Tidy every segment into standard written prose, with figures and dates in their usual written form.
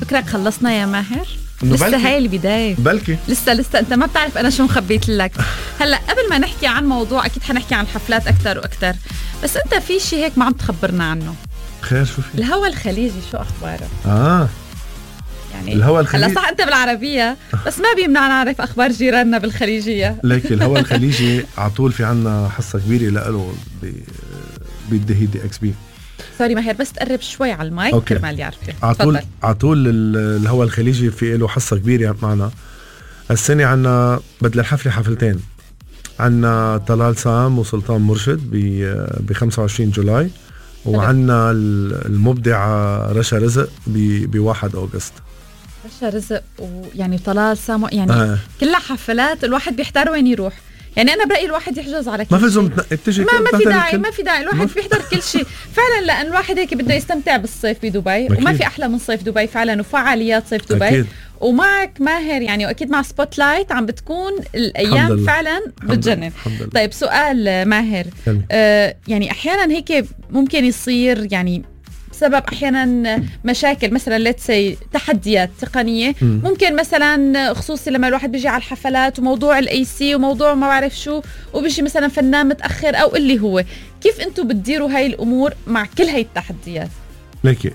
فكرك خلصنا يا ماهر؟ إنه لسه بلكي. هاي البداية، بلكي لسه انت ما بتعرف انا شو مخبيت لك. هلا قبل ما نحكي عن موضوع اكيد حنحكي عن الحفلات اكتر واكتر، بس انت في شيء هيك ما عم تخبرنا عنه. خير شو في؟ الهوا الخليجي شو اخباره؟ يعني الهوا الخليجي هلا صح انت بالعربية بس ما بيمنع نعرف اخبار جيراننا بالخليجية. ليك الهوا الخليجي عطول في عنا حصة كبيرة لأله بالدهيد دي اكس بي. سوري ماهر بس تقرب شوي على المايك كرمال يعرفك. عطول الهوا الخليجي في له حصة كبيرة معنا. السنة عنا بدل الحفلة حفلتين، عنا طلال سام وسلطان مرشد ب 25 جولاي، وعنا المبدعة رشا رزق ب 1 أغسطس. رشا رزق ويعني طلال سام يعني كلها حفلات الواحد بيحتار وين يروح. يعني أنا برأيي الواحد يحجز على كل شيء. ما في داعي الواحد بيحضر كل شيء فعلا، لأن الواحد هيك بده يستمتع بالصيف بدبي، وما في أحلى من صيف دبي فعلا وفعاليات صيف دبي أكيد. ومعك ماهر يعني وأكيد مع سبوت لايت عم بتكون الأيام فعلا بتجنن. طيب سؤال ماهر، يعني أحيانا هيك ممكن يصير يعني بسبب احيانا مشاكل مثلا تحديات تقنيه، ممكن مثلا خصوصي لما الواحد بيجي على الحفلات وموضوع الاي سي وموضوع ما بعرف شو، وبيجي مثلا فنان متاخر او اللي هو، كيف انتم بتديروا هاي الامور مع كل هاي التحديات؟ ليكي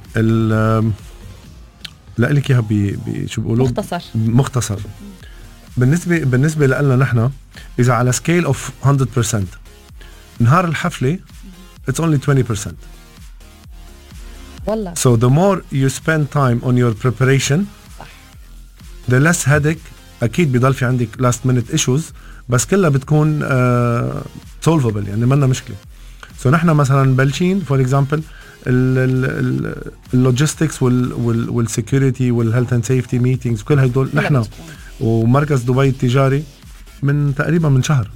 لا لك اياها شو بيقولوا مختصر. بالنسبه لنا نحن اذا على سكيل اوف 100% نهار الحفله it's only 20%. والله. So the more you spend time on your preparation, the less headache. أكيد بيضل في عندك last minute issues، بس كلها بتكون solvable، يعني منا مشكلة. So نحن مثلا بلشين for example اللوجيستكس والسكيورتي والهيلث اند سيفتي ميتينجز كل هدول نحن ومركز دبي التجاري تقريبا من شهر.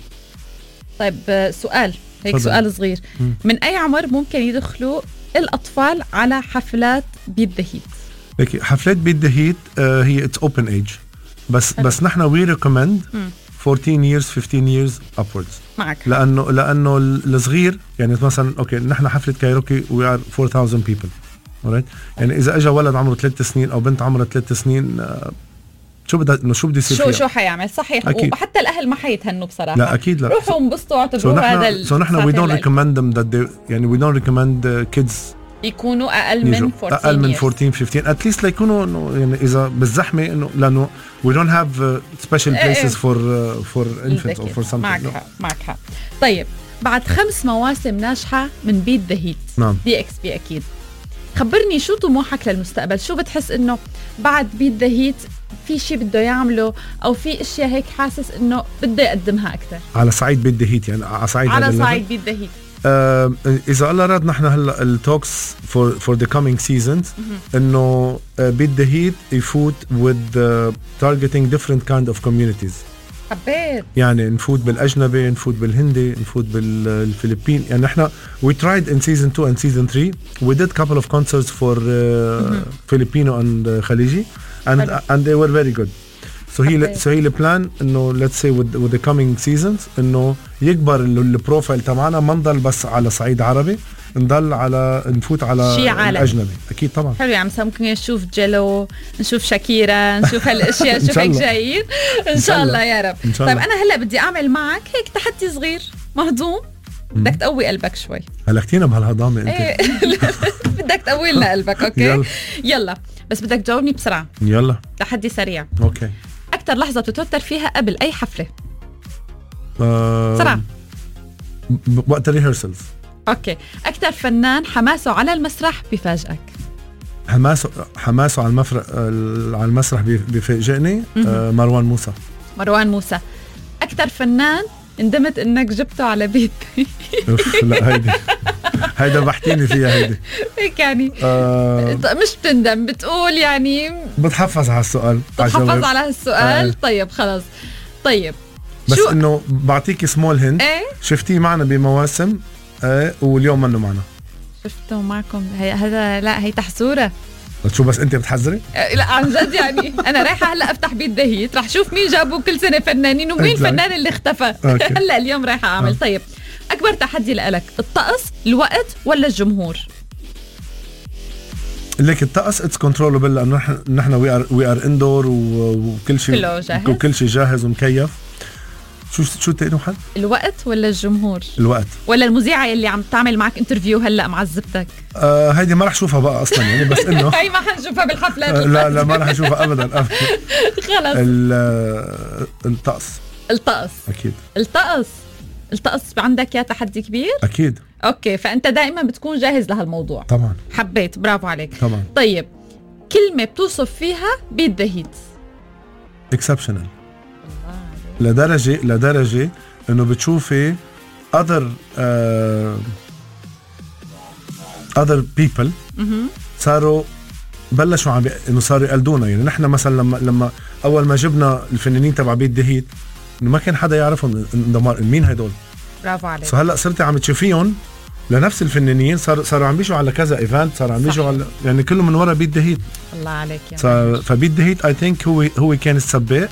طيب سؤال هيك فضل. سؤال صغير، من أي عمر ممكن يدخلوا الأطفال على حفلات بيت ذا هيت؟ حفلات بيت ذا هيت هي اتس اوبن ايج، بس نحن وي ريكومند 14 years 15 years upwards. معك. لأنه الصغير يعني مثلا اوكي نحن حفلة كايروكي we are 4000 people alright، يعني إذا اجى ولد عمره 3 سنين أو بنت عمرها 3 سنين شو بده يصير فيها؟ شو حيعمل؟ صحيح. أكيد. وحتى الأهل ما حيتهنوا بصراحة. لا أكيد لا. روحوا انبسطوا واعتبروا هذا so نحن we don't recommend them that they يعني we don't recommend kids يكونوا أقل من 14 15 at least ليكونوا يعني إذا بالزحمة إنه لأنه we don't have special places for infants or for something. معك حق. طيب بعد 5 مواسم ناجحة من بيت ذا هيت دي اكس بي أكيد، خبرني شو طموحك للمستقبل؟ شو بتحس إنه بعد بيت ذا هيت في شيء بده يعمله أو في أشياء هيك حاسس إنه بده يقدمها أكثر على صعيد بيت ذا هيت؟ يعني على صعيد بيت ذا هيت. إذا الله راد نحن هلا التوكس for the coming seasons إنه بيت ذا هيت يفوت with targeting different kind of communities. حبيت يعني نفوت بالأجنبي، نفوت بالهندي، نفوت بالفلبين. يعني نحن we tried in season 2 and season 3 we did couple of concerts for Filipino and Khaliji and they were very good. So هي البلان انه let's say with the coming seasons انه يكبر البروفايل تبعنا، ما نضل بس على صعيد عربي، نفوت على الاجنبي. اكيد طبعا. حلو يا عم، ممكن نشوف جيلو، نشوف شاكيرا، نشوف هالاشياء، نشوف هيك جايين ان شاء الله يا رب. طيب انا هلا بدي اعمل معك هيك تحدي صغير مهضوم، بدك تقوي قلبك شوي. هلكتينا بهالهضامه انت. بدك تقوي لنا قلبك. اوكي يلا بس بدك تجاوبني بسرعه. يلا تحدي سريع. اوكي. اكثر لحظه بتتوتر فيها قبل اي حفله؟ بسرعه. وقت الريهرسلز. اوكي. اكثر فنان حماسه على المسرح بيفاجئك؟ حماسه على المسرح بيفاجئني مروان موسى. اكثر فنان ندمت انك جبته على بيت؟ لا هيدا بحكيني فيها هيك يعني مش بتندم، بتقول يعني بتحفظ على السؤال. على هالسؤال. طيب خلاص. طيب بس انه بعطيك سمول هند. شفتيه معنا بمواسم واليوم منه معنا. شفته معكم هذا؟ لا هي تحسوره. شو بس انت بتحذري؟ لا عن جد يعني انا رايحه هلا افتح بيت ذا هيت، رح شوف مين جابوا كل سنه فنانين ومين الفنان اللي اختفى. هلا اليوم رايحه اعمل. طيب اكبر تحدي لك الطقس، الوقت، ولا الجمهور؟ لكن الطقس اتس كنترولبل لانه نحن وي ار اندور وكل شيء وكل شيء جاهز ومكيف. شو تاني واحد؟ الوقت ولا الجمهور؟ الوقت ولا المذيعة اللي عم تعمل معك انترفيو هلا معذبتك؟ هيدي ما رح شوفها بقى اصلا يعني بس انه هي ما حنشوفها بالحفلات. لا ما رح اشوفها ابدا خلص. الطقس اكيد. الطقس عندك يا تحدي كبير؟ اكيد. اوكي، فانت دائما بتكون جاهز لهالموضوع. طبعا. حبيت، برافو عليك. طبعا. طيب كلمة بتوصف فيها بيت ذا هيت؟ اكسبشنال. لدرجة انه بتشوفي other people صاروا بلشوا انه صاروا يقلدونا. يعني نحن مثلا لما اول ما جبنا الفنانين تبع بيت دهيت انه ما كان حدا يعرفهم مين هدول. برافو عليك. هلا صرتي عم تشوفيهم لنفس الفنانين صاروا عم بيجوا على كذا ايفنت، صاروا عم بيجوا على يعني كله من ورا بيت دهيت. الله عليك يا فبيت دهيت اي ثينك هو كان السباق